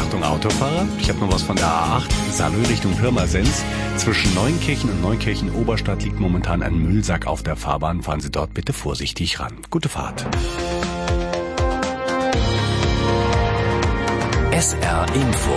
Achtung Autofahrer, ich habe noch was von der A8, Salö Richtung Pirmasens. Zwischen Neunkirchen und Neunkirchen-Oberstadt liegt momentan ein Müllsack auf der Fahrbahn. Fahren Sie dort bitte vorsichtig ran. Gute Fahrt. SR Info.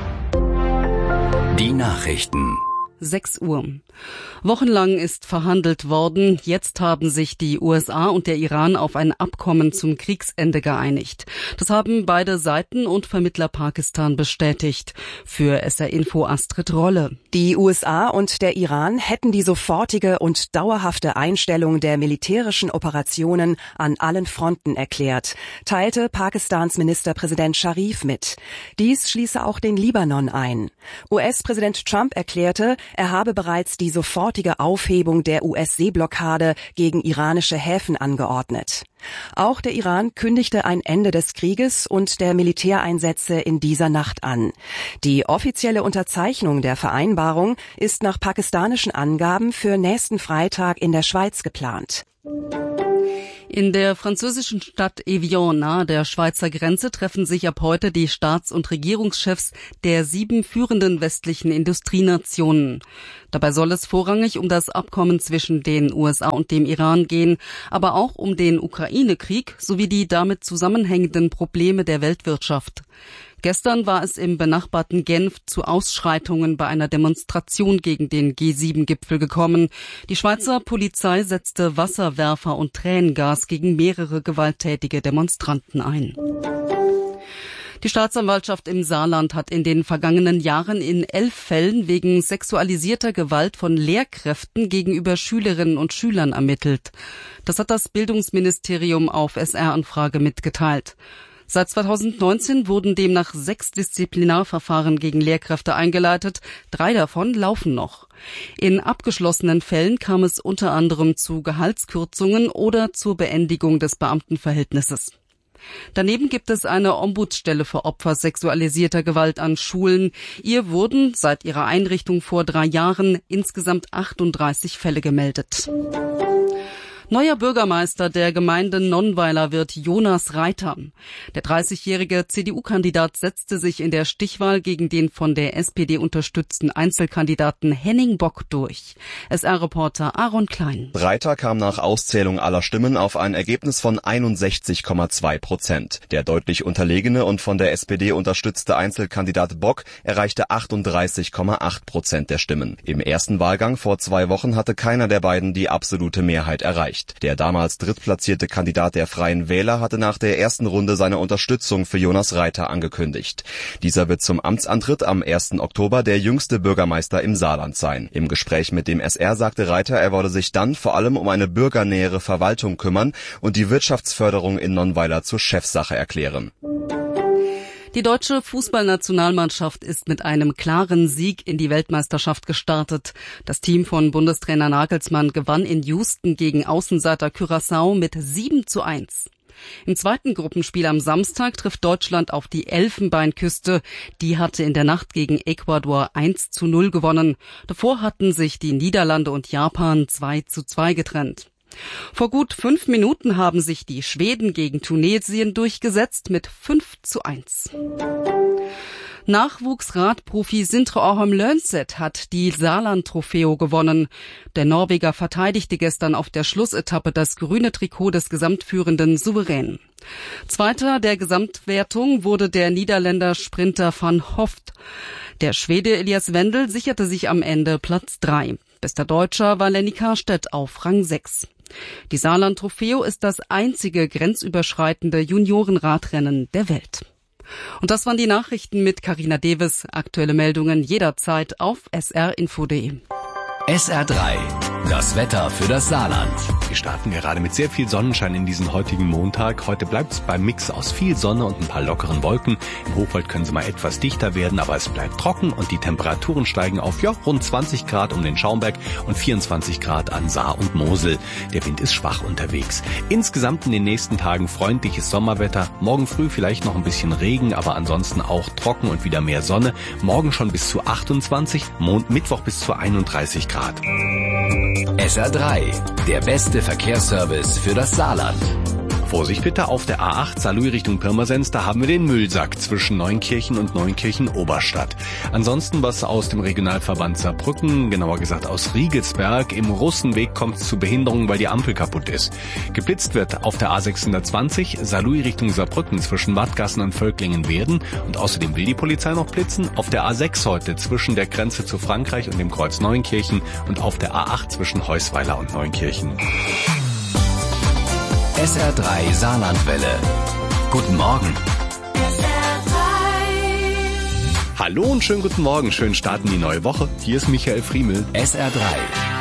Die Nachrichten. 6 Uhr. Wochenlang ist verhandelt worden. Jetzt haben sich die USA und der Iran auf ein Abkommen zum Kriegsende geeinigt. Das haben beide Seiten und Vermittler Pakistan bestätigt. Für SR Info Astrid Rolle. Die USA und der Iran hätten die sofortige und dauerhafte Einstellung der militärischen Operationen an allen Fronten erklärt, teilte Pakistans Ministerpräsident Sharif mit. Dies schließe auch den Libanon ein. US-Präsident Trump erklärte, er habe bereits die sofortige Aufhebung der US-Seeblockade gegen iranische Häfen angeordnet. Auch der Iran kündigte ein Ende des Krieges und der Militäreinsätze in dieser Nacht an. Die offizielle Unterzeichnung der Vereinbarung ist nach pakistanischen Angaben für nächsten Freitag in der Schweiz geplant. In der französischen Stadt Evian nahe der Schweizer Grenze treffen sich ab heute die Staats- und Regierungschefs der 7 führenden westlichen Industrienationen. Dabei soll es vorrangig um das Abkommen zwischen den USA und dem Iran gehen, aber auch um den Ukraine-Krieg sowie die damit zusammenhängenden Probleme der Weltwirtschaft. Gestern war es im benachbarten Genf zu Ausschreitungen bei einer Demonstration gegen den G7-Gipfel gekommen. Die Schweizer Polizei setzte Wasserwerfer und Tränengas gegen mehrere gewalttätige Demonstranten ein. Die Staatsanwaltschaft im Saarland hat in den vergangenen Jahren in 11 Fällen wegen sexualisierter Gewalt von Lehrkräften gegenüber Schülerinnen und Schülern ermittelt. Das hat das Bildungsministerium auf SR-Anfrage mitgeteilt. Seit 2019 wurden demnach 6 Disziplinarverfahren gegen Lehrkräfte eingeleitet, 3 davon laufen noch. In abgeschlossenen Fällen kam es unter anderem zu Gehaltskürzungen oder zur Beendigung des Beamtenverhältnisses. Daneben gibt es eine Ombudsstelle für Opfer sexualisierter Gewalt an Schulen. Ihr wurden seit ihrer Einrichtung vor 3 Jahren insgesamt 38 Fälle gemeldet. Neuer Bürgermeister der Gemeinde Nonnweiler wird Jonas Reiter. Der 30-jährige CDU-Kandidat setzte sich in der Stichwahl gegen den von der SPD unterstützten Einzelkandidaten Henning Bock durch. SR-Reporter Aaron Klein. Reiter kam nach Auszählung aller Stimmen auf ein Ergebnis von 61,2%. Der deutlich unterlegene und von der SPD unterstützte Einzelkandidat Bock erreichte 38,8% der Stimmen. Im ersten Wahlgang vor 2 Wochen hatte keiner der beiden die absolute Mehrheit erreicht. Der damals drittplatzierte Kandidat der Freien Wähler hatte nach der ersten Runde seine Unterstützung für Jonas Reiter angekündigt. Dieser wird zum Amtsantritt am 1. Oktober der jüngste Bürgermeister im Saarland sein. Im Gespräch mit dem SR sagte Reiter, er wolle sich dann vor allem um eine bürgernähere Verwaltung kümmern und die Wirtschaftsförderung in Nonnweiler zur Chefsache erklären. Die deutsche Fußballnationalmannschaft ist mit einem klaren Sieg in die Weltmeisterschaft gestartet. Das Team von Bundestrainer Nagelsmann gewann in Houston gegen Außenseiter Curaçao mit 7:1. Im zweiten Gruppenspiel am Samstag trifft Deutschland auf die Elfenbeinküste. Die hatte in der Nacht gegen Ecuador 1:0 gewonnen. Davor hatten sich die Niederlande und Japan 2:2 getrennt. Vor gut 5 Minuten haben sich die Schweden gegen Tunesien durchgesetzt mit 5:1. Nachwuchsradprofi Sindre Aholm Lønseth hat die Saarland-Trofeo gewonnen. Der Norweger verteidigte gestern auf der Schlussetappe das grüne Trikot des Gesamtführenden souverän. Zweiter der Gesamtwertung wurde der Niederländer Sprinter van Hoft. Der Schwede Elias Wendel sicherte sich am Ende Platz 3. Bester Deutscher war Lenny Karstedt auf Rang 6. Die Saarland-Trofeo ist das einzige grenzüberschreitende Juniorenradrennen der Welt. Und das waren die Nachrichten mit Carina Deves. Aktuelle Meldungen jederzeit auf srinfo.de. SR3, das Wetter für das Saarland. Wir starten gerade mit sehr viel Sonnenschein in diesen heutigen Montag. Heute bleibt es beim Mix aus viel Sonne und ein paar lockeren Wolken. Im Hochwald können sie mal etwas dichter werden, aber es bleibt trocken und die Temperaturen steigen auf rund 20 Grad um den Schaumberg und 24 Grad an Saar und Mosel. Der Wind ist schwach unterwegs. Insgesamt in den nächsten Tagen freundliches Sommerwetter. Morgen früh vielleicht noch ein bisschen Regen, aber ansonsten auch trocken und wieder mehr Sonne. Morgen schon bis zu 28, Mittwoch bis zu 31 Grad. SR3, der beste Verkehrsservice für das Saarland. Vorsicht bitte, auf der A8 Saarlouis Richtung Pirmasens, da haben wir den Müllsack zwischen Neunkirchen und Neunkirchen-Oberstadt. Ansonsten was aus dem Regionalverband Saarbrücken, genauer gesagt aus Riegelsberg. Im Russenweg kommt es zu Behinderungen, weil die Ampel kaputt ist. Geblitzt wird auf der A620 Saarlouis Richtung Saarbrücken zwischen Wattgassen und Völklingen-Werden. Und außerdem will die Polizei noch blitzen auf der A6 heute zwischen der Grenze zu Frankreich und dem Kreuz Neunkirchen und auf der A8 zwischen Heusweiler und Neunkirchen. SR3 Saarlandwelle. Guten Morgen. Hallo und schönen guten Morgen, schön starten die neue Woche. Hier ist Michael Friemel. SR3